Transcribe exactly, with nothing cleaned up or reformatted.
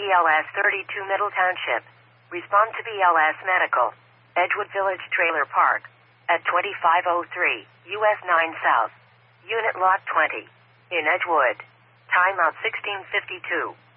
L S thirty-two Middle Township. Respond to B L S Medical. Edgewood Village Trailer Park. At twenty-five oh three U S nine South. Unit Lot twenty. In Edgewood. Timeout sixteen fifty-two.